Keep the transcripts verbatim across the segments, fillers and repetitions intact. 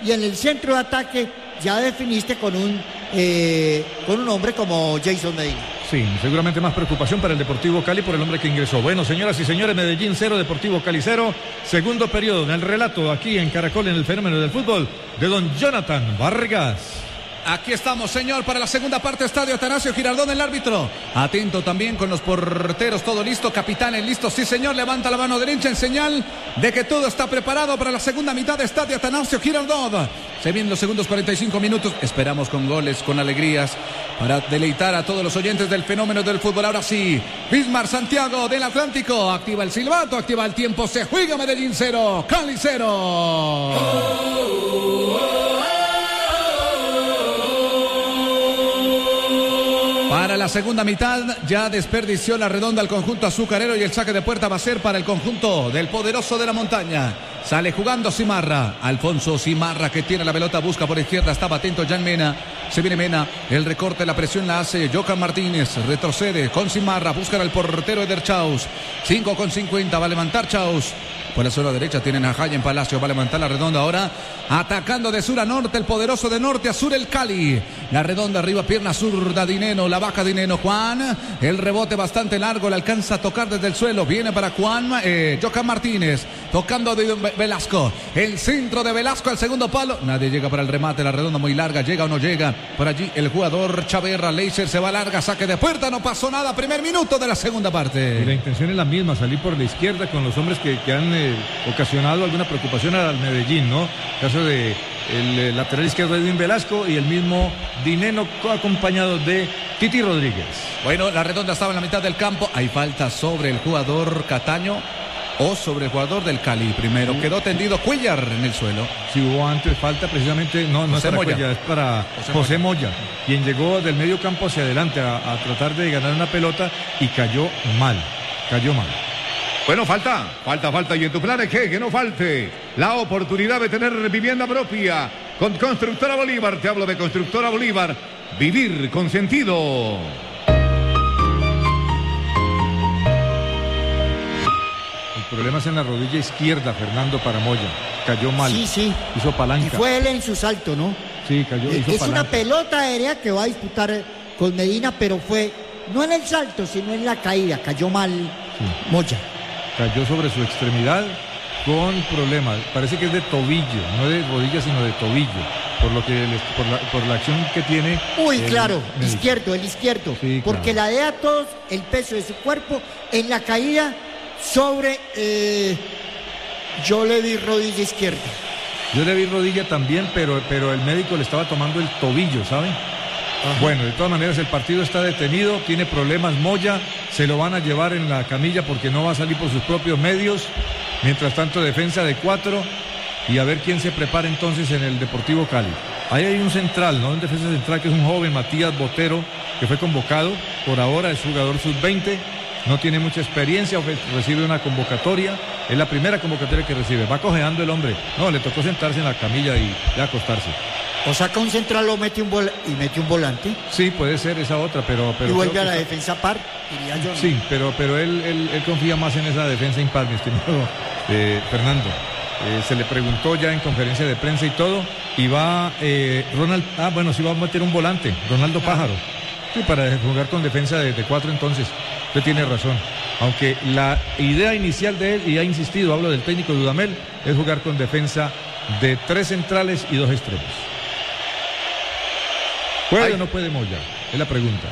y en el centro de ataque ya definiste con un, eh, con un hombre como Jason Medina. Sí, seguramente más preocupación para el Deportivo Cali por el hombre que ingresó. Bueno, señoras y señores, Medellín cero, Deportivo Cali cero. Segundo periodo en el relato aquí en Caracol, en el fenómeno del fútbol, de don Jonathan Vargas. Aquí estamos, señor, para la segunda parte, Estadio Atanasio Girardot, el árbitro. Atento también con los porteros, todo listo, capitanes listos, sí, señor. Levanta la mano derecha en señal de que todo está preparado para la segunda mitad de Estadio Atanasio Girardot. Se vienen los segundos cuarenta y cinco minutos. Esperamos con goles, con alegrías, para deleitar a todos los oyentes del fenómeno del fútbol. Ahora sí, Bismar Santiago del Atlántico activa el silbato, activa el tiempo. Se juega Medellín cero, Cali cero. Oh, oh, oh. Para la segunda mitad ya desperdició la redonda el conjunto azucarero y el saque de puerta va a ser para el conjunto del poderoso de la montaña. Sale jugando Simarra, Alfonso Simarra que tiene la pelota, busca por izquierda, estaba atento Jan Mena, se viene Mena, el recorte, la presión la hace Jocan Martínez, retrocede con Simarra, buscan al portero Eder Chaus, cinco con cincuenta, va a levantar Chaus. Por la zona derecha tienen a Jayen Palacio, va a levantar la redonda ahora, atacando de sur a norte, el poderoso de norte a sur, el Cali. La redonda arriba, pierna zurda, Dineno, la baja Dineno, Juan, el rebote bastante largo, le alcanza a tocar desde el suelo, viene para Juan, eh, Jocan Martínez, tocando de Velasco, el centro de Velasco al segundo palo, nadie llega para el remate, la redonda muy larga, llega o no llega, por allí el jugador Chaverra, Leiser se va larga, saque de puerta, no pasó nada, primer minuto de la segunda parte. Y la intención es la misma, salir por la izquierda con los hombres que, que han eh, ocasionado alguna preocupación al Medellín, ¿no? Caso de el eh, lateral izquierdo Edwin Velasco y el mismo Dineno acompañado de Titi Rodríguez. Bueno, la redonda estaba en la mitad del campo, hay falta sobre el jugador Cataño o sobre el jugador del Cali primero. Quedó tendido Cuellar en el suelo. Si hubo antes falta, precisamente, no, no es para Cuellar, es para José, José Moya, Moya, quien llegó del medio campo hacia adelante a, a tratar de ganar una pelota y cayó mal, cayó mal. Bueno, falta, falta, falta. Y en tu plan es que, que no falte la oportunidad de tener vivienda propia con Constructora Bolívar. Te hablo de Constructora Bolívar. Vivir con sentido. El problema es en la rodilla izquierda, Fernando, para Moya. Cayó mal. Sí, sí. Hizo palanca. Y fue él en su salto, ¿no? Sí, cayó, hizo es palanca. Una pelota aérea que va a disputar con Medina, pero fue no en el salto, sino en la caída. Cayó mal sí. Moya. Cayó sobre su extremidad con problemas. Parece que es de tobillo, no de rodilla, sino de tobillo. Por lo que les, por, la, por la acción que tiene. Uy, el, claro, el, izquierdo, el izquierdo. Sí, porque claro. la da todo el peso de su cuerpo en la caída sobre. Eh, yo le vi rodilla izquierda. Yo le vi rodilla también, pero, pero el médico le estaba tomando el tobillo, ¿saben? Ajá. Bueno, de todas maneras el partido está detenido, tiene problemas Moya, se lo van a llevar en la camilla porque no va a salir por sus propios medios. Mientras tanto, defensa de cuatro y a ver quién se prepara entonces en el Deportivo Cali. Ahí hay un central, ¿no? Un defensa central que es un joven, Matías Botero, que fue convocado, por ahora es jugador sub veinte, no tiene mucha experiencia, recibe una convocatoria, es la primera convocatoria que recibe, va cojeando el hombre, no, le tocó sentarse en la camilla y ya acostarse. O saca un central o mete un vol y mete un volante. Sí, puede ser esa otra, pero... pero y vuelve a la está... defensa par, diría yo, ¿no? Sí, pero, pero él, él, él confía más en esa defensa impar, mi estimado eh, Fernando. Eh, se le preguntó ya en conferencia de prensa y todo, y va eh, Ronald... Ah, bueno, sí va a meter un volante, Ronaldo ah. Pájaro. Sí, para jugar con defensa de, de cuatro entonces. Usted tiene razón. Aunque la idea inicial de él, y ha insistido, hablo del técnico Dudamel, es jugar con defensa de tres centrales y dos extremos. ¿Puede Ay. o no puede Moya? Es la pregunta.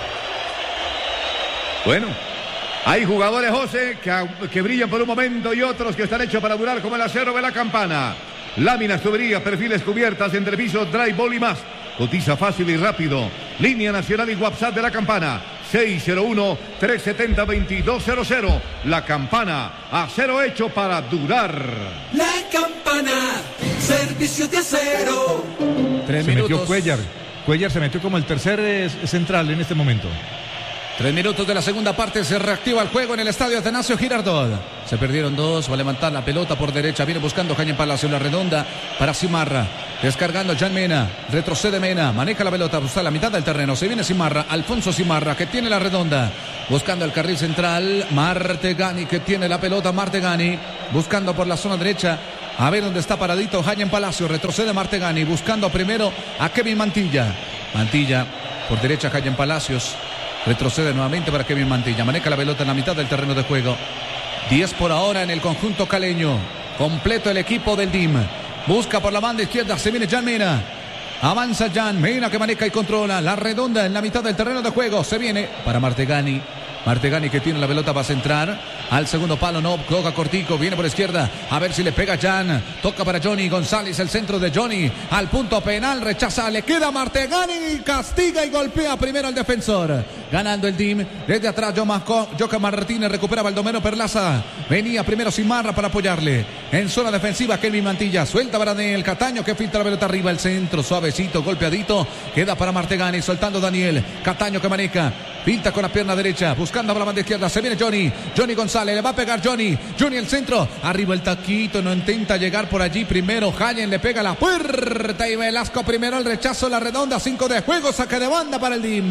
Bueno, hay jugadores, José, que, que brillan por un momento y otros que están hechos para durar como el acero de la campana. Láminas, tuberías, perfiles, cubiertas, entrepisos, drywall y más. Cotiza fácil y rápido. Línea nacional y WhatsApp de la campana. seis cero uno, tres siete cero, dos dos cero cero. La Campana, acero hecho para durar. La Campana, servicio de acero. Tres se minutos. metió Cuellar. Cuellar se metió como el tercer eh, central en este momento. Tres minutos de la segunda parte, se reactiva el juego en el estadio Atanasio Girardot. Se perdieron dos, va a levantar la pelota por derecha, viene buscando Jaime Palacio, la redonda para Simarra. Descargando Jan Mena, retrocede Mena, maneja la pelota, busca la mitad del terreno, se viene Simarra, Alfonso Simarra que tiene la redonda, buscando el carril central, Martegani que tiene la pelota, Martegani, buscando por la zona derecha A ver dónde está paradito Jayen Palacio. Retrocede Martegani buscando primero a Kevin Mantilla. Mantilla por derecha, Jayen Palacios. Retrocede nuevamente para Kevin Mantilla. Maneja la pelota en la mitad del terreno de juego. diez por ahora en el conjunto caleño. Completo el equipo del D I M. Busca por la banda izquierda. Se viene Jan Mena. Avanza Jan Mena que maneja y controla. La redonda en la mitad del terreno de juego. Se viene para Martegani. Martegani que tiene la pelota para centrar al segundo palo, no, toca cortico, viene por izquierda, a ver si le pega Jan, toca para Johnny González, el centro de Johnny, al punto penal, rechaza, le queda Martegani, castiga y golpea primero al defensor, ganando el team, desde atrás Joca Martínez, recupera Baldomero Perlaza, venía primero Simarra para apoyarle, en zona defensiva Kevin Mantilla, suelta para Daniel Cataño que filtra la pelota arriba, el centro, suavecito, golpeadito, queda para Martegani, soltando Daniel, Cataño que maneja, pinta con la pierna derecha, buscando por la banda izquierda, se viene Johnny, Johnny González, le va a pegar Johnny, Johnny el centro, arriba el taquito, no intenta llegar por allí, primero Jayen le pega la puerta y Velasco primero el rechazo, la redonda, cinco de juego, saque de banda para el D I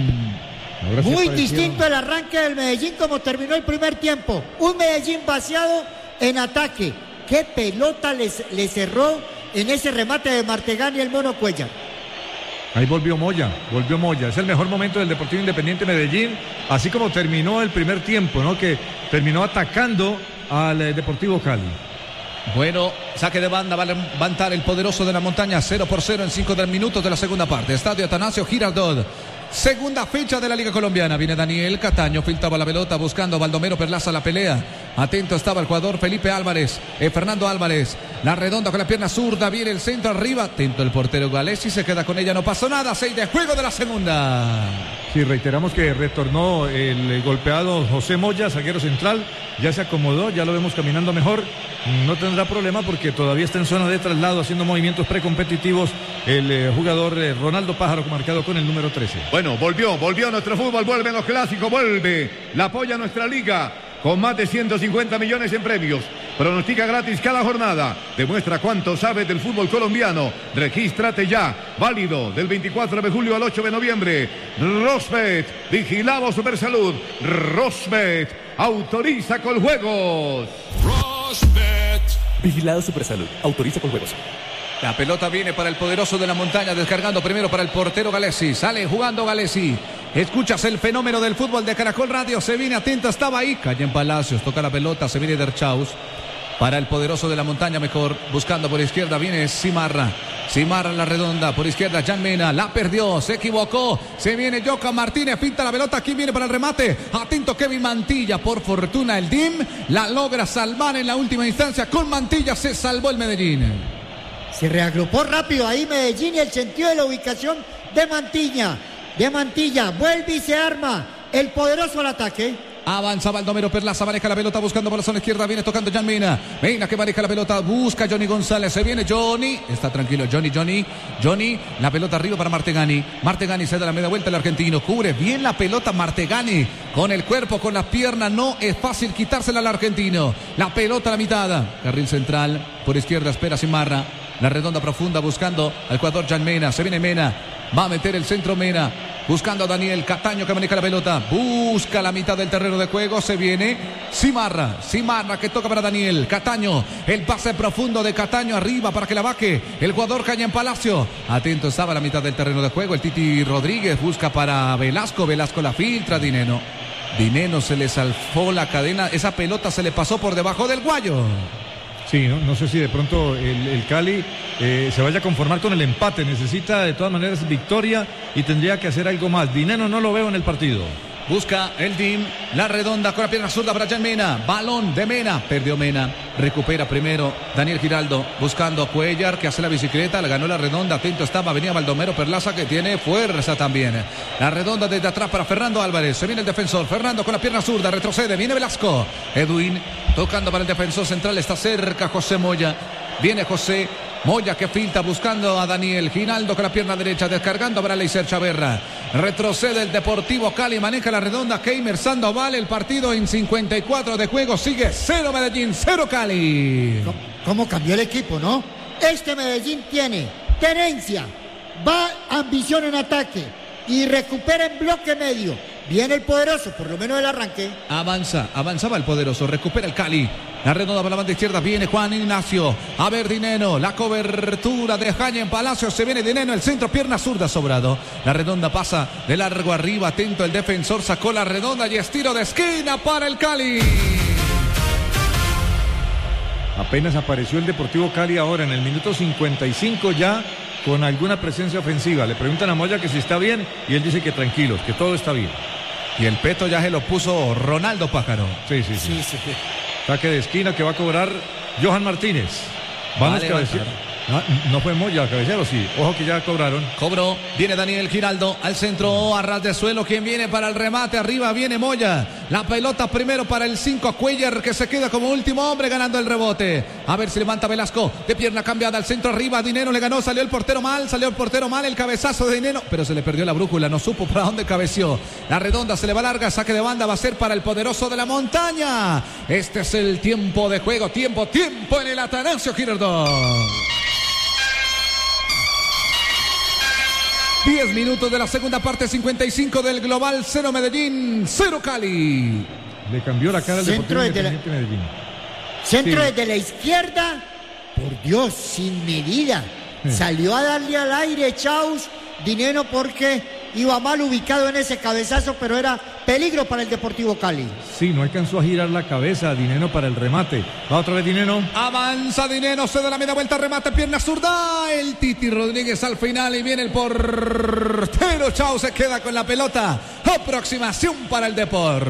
M. Muy distinto el arranque del Medellín como terminó el primer tiempo, un Medellín vaciado en ataque, qué pelota les, les cerró en ese remate de Martegani el Mono Cuellar. Ahí volvió Moya, volvió Moya. Es el mejor momento del Deportivo Independiente Medellín, así como terminó el primer tiempo, ¿no? Que terminó atacando al eh, Deportivo Cali. Bueno, saque de banda, va a levantar el poderoso de la montaña, cero por cero en cinco minutos de la segunda parte. Estadio Atanasio Girardot. Segunda fecha de la Liga Colombiana. Viene Daniel Cataño, filtraba la pelota buscando a Baldomero Perlaza la pelea. Atento estaba el jugador Felipe Álvarez, eh, Fernando Álvarez. La redonda con la pierna zurda, viene el centro arriba. Atento el portero Galesi, se queda con ella, no pasó nada. Seis de juego de la segunda. Sí, reiteramos que retornó el golpeado José Moya, zaguero central. Ya se acomodó, ya lo vemos caminando mejor. No tendrá problema porque todavía está en zona de traslado haciendo movimientos precompetitivos el eh, jugador eh, Ronaldo Pájaro, marcado con el número trece. Bueno, volvió, volvió nuestro fútbol, vuelven los clásicos, vuelve, la apoya nuestra liga con más de ciento cincuenta millones en premios. Pronostica gratis cada jornada. Demuestra cuánto sabes del fútbol colombiano. Regístrate ya. Válido del veinticuatro de julio al ocho de noviembre. Rosbet, vigilamos Supersalud. Rosbet, autoriza con juegos. Rosbet, vigilado Supersalud, autoriza con juegos. La pelota viene para el poderoso de la montaña, descargando primero para el portero Galesi. Sale jugando Galesi. Escuchas el fenómeno del fútbol de Caracol Radio. Se viene atento, estaba ahí. Jayen Palacios, toca la pelota, se viene Derchaus. Para el poderoso de la montaña, mejor. Buscando por izquierda, viene Simarra. Simarra en la redonda, por izquierda Jan Mena. La perdió, se equivocó. Se viene Joca Martínez, pinta la pelota. Aquí viene para el remate. Atento Kevin Mantilla. Por fortuna el D I M la logra salvar en la última instancia. Con Mantilla se salvó el Medellín. Se reagrupó rápido ahí Medellín y el sentido de la ubicación de Mantilla. De Mantilla, vuelve y se arma el poderoso al ataque. Avanza Baldomero Perlaza, maneja la pelota buscando por la zona izquierda, viene tocando Jan Mena. Mena que maneja la pelota, busca Johnny González, se viene Johnny, está tranquilo Johnny, Johnny, Johnny, la pelota arriba para Martegani. Martegani se da la media vuelta el argentino, cubre bien la pelota Martegani, con el cuerpo, con las piernas, no es fácil quitársela al argentino. La pelota a la mitad, carril central, por izquierda espera Simarra. La redonda profunda buscando al jugador Jan Mena. Se viene Mena. Va a meter el centro Mena. Buscando a Daniel Cataño que maneja la pelota. Busca la mitad del terreno de juego. Se viene Simarra. Simarra que toca para Daniel Cataño. El pase profundo de Cataño arriba para que la baje el jugador Jayen Palacio. Atento estaba a la mitad del terreno de juego. El Titi Rodríguez busca para Velasco. Velasco la filtra. Dineno. Dineno se le salfó la cadena. Esa pelota se le pasó por debajo del guayo. Sí, no, no sé si de pronto el, el Cali eh, se vaya a conformar con el empate. Necesita de todas maneras victoria y tendría que hacer algo más. Dinero no lo veo en el partido. Busca el D I M, la redonda con la pierna zurda para Jan Mena. Balón de Mena, perdió Mena. Recupera primero Daniel Giraldo, buscando a Cuellar que hace la bicicleta, le ganó la redonda. Atento estaba, venía Baldomero Perlaza que tiene fuerza también. La redonda desde atrás para Fernando Álvarez. Se viene el defensor, Fernando con la pierna zurda, retrocede, viene Velasco. Edwin tocando para el defensor central, está cerca José Moya. Viene José Moya que filtra buscando a Daniel Giraldo con la pierna derecha, descargando para Leiser Chaverra. Retrocede el Deportivo Cali, maneja la redonda Keimer Sandoval. El partido en cincuenta y cuatro de juego sigue cero Medellín, cero Cali. ¿Cómo, cómo cambió el equipo, no? Este Medellín tiene tenencia, va ambición en ataque y recupera en bloque medio. Viene el poderoso, por lo menos el arranque. Avanza, avanzaba el poderoso, recupera el Cali. La redonda para la banda izquierda. Viene Juan Ignacio. A ver, Dineno. La cobertura de Jaime Palacio. Se viene Dineno. El centro, pierna zurda sobrado. La redonda pasa de largo arriba. Atento el defensor. Sacó la redonda y estiro de esquina para el Cali. Apenas apareció el Deportivo Cali ahora en el minuto cincuenta y cinco ya con alguna presencia ofensiva. Le preguntan a Moya que si está bien y él dice que tranquilos, que todo está bien. Y el peto ya se lo puso Ronaldo Pájaro. Sí, sí, sí. sí, sí. Saque de esquina que va a cobrar Johan Martínez. Vamos a cabecear. Ah, no fue Moya, cabecero, sí. Ojo que ya cobraron. Cobró. Viene Daniel Giraldo al centro, a ras de suelo. Quien viene para el remate. Arriba viene Moya. La pelota primero para el cinco. Cuellar que se queda como último hombre ganando el rebote. A ver si levanta Velasco. De pierna cambiada al centro arriba. Dinero le ganó. Salió el portero mal. Salió el portero mal. El cabezazo de Dinero. Pero se le perdió la brújula. No supo para dónde cabeció. La redonda se le va larga. Saque de banda va a ser para el poderoso de la montaña. Este es el tiempo de juego. Tiempo, tiempo en el Atanasio Girardot. diez minutos de la segunda parte, cincuenta y cinco del global, cero Medellín, cero Cali. Le cambió la cara al Deportivo Independiente la... Medellín. Centro sí. desde la izquierda, por Dios, sin medida. Sí. Salió a darle al aire Chaus, Dinero, porque iba mal ubicado en ese cabezazo, pero era peligro para el Deportivo Cali. Sí, no alcanzó a girar la cabeza Dinero para el remate. Va otra vez Dinero. Avanza Dinero, se da la media vuelta, remate, pierna zurda. El Titi Rodríguez al final y viene el portero. Chao, se queda con la pelota. Aproximación para el Depor.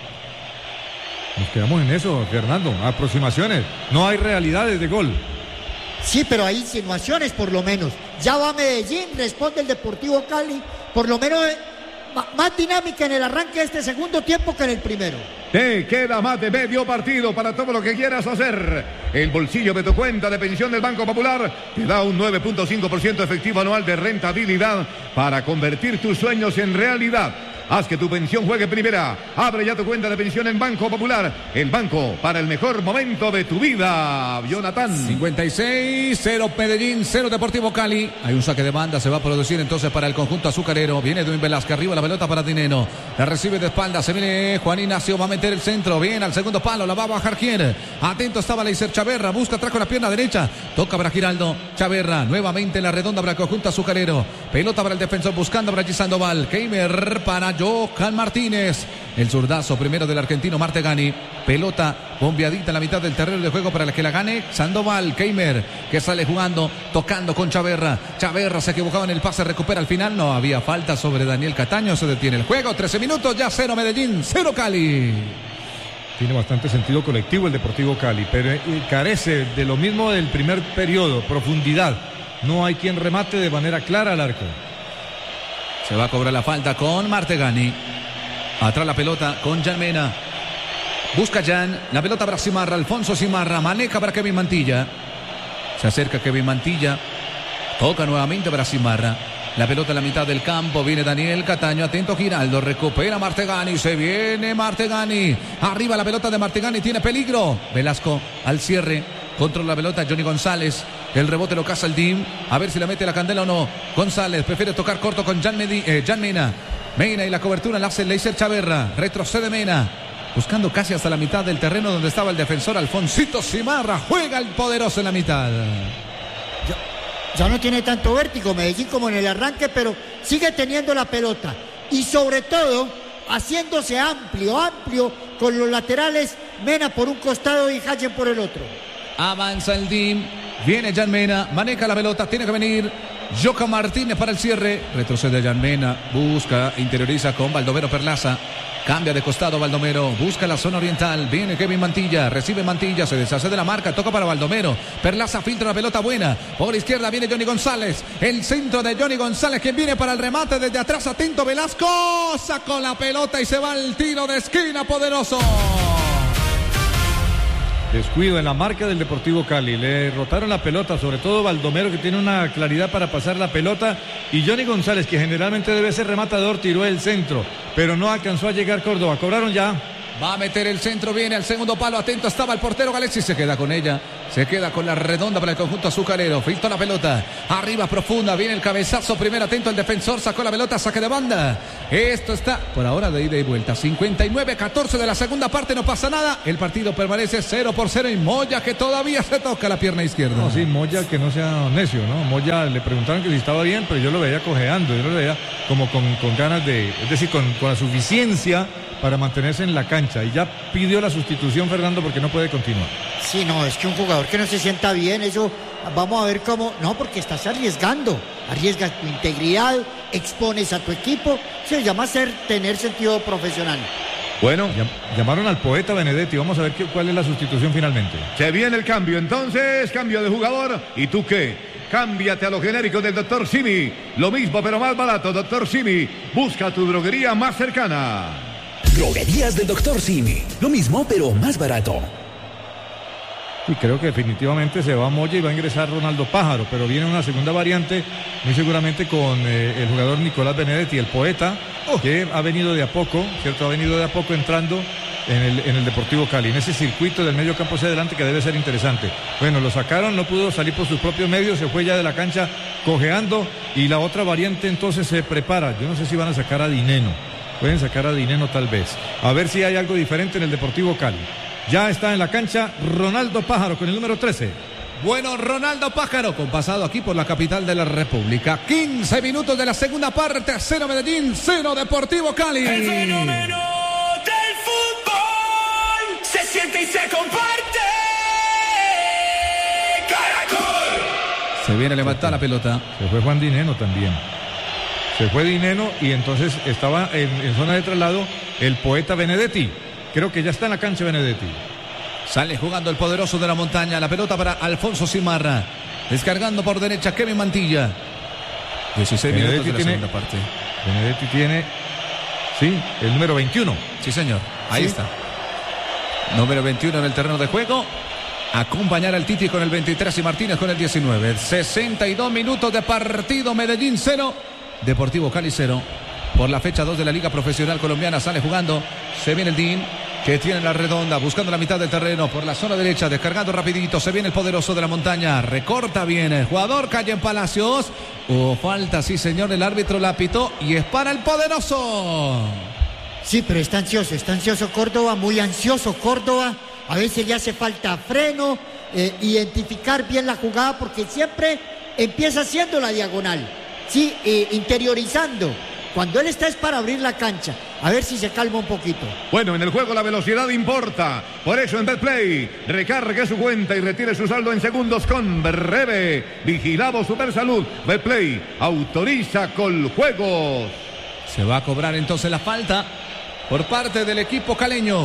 Nos quedamos en eso, Fernando. Aproximaciones. No hay realidades de gol. Sí, pero hay insinuaciones por lo menos. Ya va Medellín, responde el Deportivo Cali. Por lo menos eh, más dinámica en el arranque de este segundo tiempo que en el primero. Te queda más de medio partido para todo lo que quieras hacer. El bolsillo de tu cuenta de pensión del Banco Popular te da un nueve punto cinco por ciento efectivo anual de rentabilidad para convertir tus sueños en realidad. Haz que tu pensión juegue primera. Abre ya tu cuenta de pensión en Banco Popular. El banco para el mejor momento de tu vida. Jonathan. cincuenta y seis, cero Medellín, cero Deportivo Cali. Hay un saque de banda, se va a producir entonces para el conjunto azucarero. Viene Edwin Velázquez, arriba la pelota para Dineno. La recibe de espalda, se viene Juan Ignacio, va a meter el centro. Bien, al segundo palo, la va a bajar quién. Atento estaba Leiser Chaverra, busca atrás con la pierna derecha. Toca para Giraldo, Chaverra, nuevamente en la redonda para el conjunto azucarero. Pelota para el defensor, buscando para G. Sandoval. Keimer para Johan Martínez. El zurdazo primero del argentino Martegani. Pelota bombeadita en la mitad del terreno de juego para el que la gane Sandoval. Keimer que sale jugando, tocando con Chaverra. Chaverra se equivocaba en el pase, recupera al final. No había falta sobre Daniel Cataño. Se detiene el juego. trece minutos, ya cero Medellín, cero Cali. Tiene bastante sentido colectivo el Deportivo Cali, pero carece de lo mismo del primer periodo, profundidad. No hay quien remate de manera clara al arco. Se va a cobrar la falta con Martegani. Atrás la pelota con Jan Mena. Busca Jan. La pelota para Simarra. Alfonso Simarra. Maneja para Kevin Mantilla. Se acerca Kevin Mantilla. Toca nuevamente para Simarra. La pelota en la mitad del campo. Viene Daniel Cataño. Atento Giraldo. Recupera Martegani. Se viene Martegani. Arriba la pelota de Martegani. Tiene peligro. Velasco al cierre. Controla la pelota Johnny González. El rebote lo caza el D I M. A ver si la mete la candela o no. González prefiere tocar corto con Jan, Medi, eh, Jan Mena. Mena y la cobertura la hace Leiser Chaverra. Retrocede Mena. Buscando casi hasta la mitad del terreno donde estaba el defensor Alfonsito Simarra. Juega el poderoso en la mitad. Ya, ya no tiene tanto vértigo Medellín como en el arranque, pero sigue teniendo la pelota. Y sobre todo, haciéndose amplio, amplio con los laterales. Mena por un costado y Hayen por el otro. Avanza el D I M. Viene Jan Mena, maneja la pelota, tiene que venir Johan Martínez para el cierre. Retrocede Jan Mena, busca, interioriza con Baldomero Perlaza. Cambia de costado Baldomero, busca la zona oriental. Viene Kevin Mantilla, recibe Mantilla, se deshace de la marca, toca para Baldomero. Perlaza filtra la pelota buena. Por izquierda viene Johnny González. El centro de Johnny González, quien viene para el remate desde atrás. Atento Velasco, sacó la pelota y se va al tiro de esquina poderoso. Descuido en la marca del Deportivo Cali. Le rotaron la pelota, sobre todo Baldomero, que tiene una claridad para pasar la pelota. Y Johnny González, que generalmente debe ser rematador, tiró el centro, pero no alcanzó a llegar Córdoba. Cobraron ya. Va a meter el centro, viene al segundo palo. Atento estaba el portero Galeazzi, se queda con ella. Se queda con la redonda para el conjunto azucarero. Filtró la pelota. Arriba profunda. Viene el cabezazo. Primero atento el defensor. Sacó la pelota. Saque de banda. Esto está por ahora de ida y vuelta. cincuenta y nueve a catorce de la segunda parte. No pasa nada. El partido permanece cero por cero. Y Moya que todavía se toca la pierna izquierda. No, sí, Moya que no sea necio, ¿no? Moya le preguntaron que si estaba bien, pero yo lo veía cojeando. Yo lo veía como con, con ganas de, es decir, con, con la suficiencia para mantenerse en la cancha. Y ya pidió la sustitución Fernando porque no puede continuar. Sí, no, es que un jugador que no se sienta bien, eso vamos a ver cómo. No, porque estás arriesgando. Arriesgas tu integridad, expones a tu equipo. Se llama ser, tener sentido profesional. Bueno, llamaron al poeta Benedetti. Vamos a ver qué, cuál es la sustitución finalmente. Se viene el cambio, entonces, cambio de jugador. ¿Y tú qué? Cámbiate a lo genérico del doctor Simi. Lo mismo, pero más barato, doctor Simi. Busca tu droguería más cercana. Droguerías del doctor Simi. Lo mismo, pero más barato. Y creo que definitivamente se va a Moya y va a ingresar Ronaldo Pájaro, pero viene una segunda variante, muy seguramente con eh, el jugador Nicolás Benedetti, el poeta, oh. que ha venido de a poco, ¿cierto? Ha venido de a poco entrando en el, en el Deportivo Cali, en ese circuito del medio campo hacia adelante que debe ser interesante. Bueno, lo sacaron, no pudo salir por sus propios medios, se fue ya de la cancha cojeando, y la otra variante entonces se prepara. Yo no sé si van a sacar a Dineno, pueden sacar a Dineno tal vez, a ver si hay algo diferente en el Deportivo Cali. Ya está en la cancha Ronaldo Pájaro con el número trece. Bueno, Ronaldo Pájaro, con pasado aquí por la capital de la República. quince minutos de la segunda parte. Cero Medellín, cero Deportivo Cali. El fenómeno del fútbol se siente y se comparte. Caracol. Se viene a levantar la pelota. Se fue Juan Dineno también. Se fue Dineno y entonces estaba en, en zona de traslado el poeta Benedetti. Creo que ya está en la cancha Benedetti. Sale jugando el poderoso de la montaña. La pelota para Alfonso Simarra. Descargando por derecha Kevin Mantilla. dieciséis Benedetti minutos de la tiene, segunda parte. Benedetti tiene, sí, el número veintiuno. Sí, señor. Ahí sí. está. Número veintiuno en el terreno de juego. Acompañar al Titi con el veintitrés y Martínez con el diecinueve. sesenta y dos minutos de partido. Medellín cero. Deportivo Cali cero. Por la fecha dos de la Liga Profesional Colombiana sale jugando. Se viene el Din, que tiene la redonda, buscando la mitad del terreno por la zona derecha, descargando rapidito. Se viene el poderoso de la montaña. Recorta bien el jugador, calle en Palacios. Oh, falta, sí señor, el árbitro la pitó y es para el poderoso. Sí, pero está ansioso, está ansioso Córdoba, muy ansioso Córdoba. A veces le hace falta freno, eh, identificar bien la jugada, porque siempre empieza haciendo la diagonal. Sí, eh, interiorizando. Cuando él está es para abrir la cancha. A ver si se calma un poquito. Bueno, en el juego la velocidad importa. Por eso en Betplay, recargue su cuenta y retire su saldo en segundos con Breve. Vigilado Supersalud. Betplay autoriza con juegos. Se va a cobrar entonces la falta por parte del equipo caleño. Va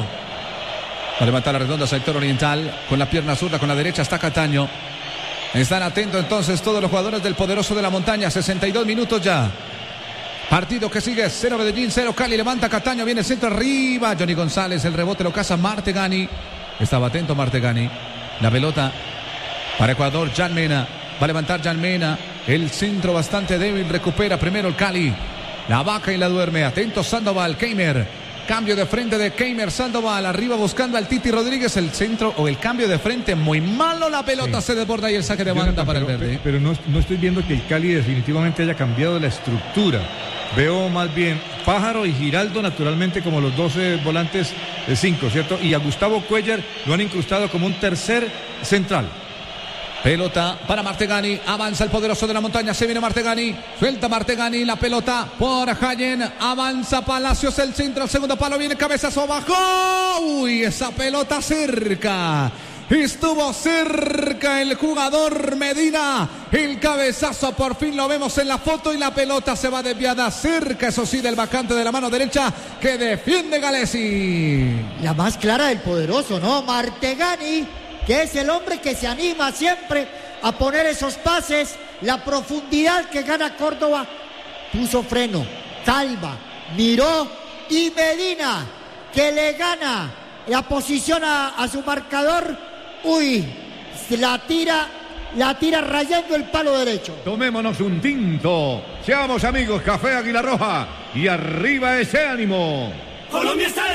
a levantar la redonda sector oriental. Con la pierna zurda, con la derecha está Cataño. Están atentos entonces todos los jugadores del poderoso de la montaña. sesenta y dos minutos ya. Partido que sigue, cero Medellín, cero Cali, levanta Cataño, viene el centro arriba, Johnny González, el rebote lo caza Martegani, estaba atento Martegani, la pelota para Ecuador, Jan Mena, va a levantar Jan Mena, el centro bastante débil, recupera primero el Cali, la vaca y la duerme, atento Sandoval, Keimer, cambio de frente de Keimer, Sandoval, arriba buscando al Titi Rodríguez, el centro o el cambio de frente, muy malo, la pelota sí. Se desborda y el saque de banda Jonathan, para pero, el verde. Pero no, no estoy viendo que el Cali definitivamente haya cambiado la estructura. Veo más bien Pájaro y Giraldo naturalmente como los doce volantes de cinco, ¿cierto? Y a Gustavo Cuellar lo han incrustado como un tercer central. Pelota para Martegani, avanza el poderoso de la montaña, se viene Martegani, suelta Martegani, la pelota por Jayen, avanza Palacios, el centro, el segundo palo, viene cabezazo abajo, uy, esa pelota cerca. Estuvo cerca el jugador Medina. El cabezazo por fin lo vemos en la foto y la pelota se va desviada cerca, eso sí, del vacante de la mano derecha que defiende Galesi. La más clara del poderoso, ¿no? Martegani, que es el hombre que se anima siempre a poner esos pases. La profundidad que gana Córdoba. Puso freno, calma, miró y Medina, que le gana la posición a, a su marcador. Uy, la tira, la tira rayando el palo derecho. Tomémonos un tinto. Seamos amigos, Café Águila Roja. Y arriba ese ánimo. Colombia está